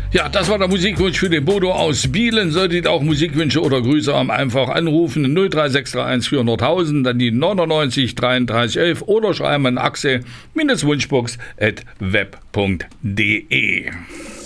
Ja, das war der Musikwunsch für den Bodo aus Bielen. Solltet ihr auch Musikwünsche oder Grüße haben, einfach anrufen 03631 400.000, dann die 99 33 11 oder schreiben an Axel-Wunschbox@web.de.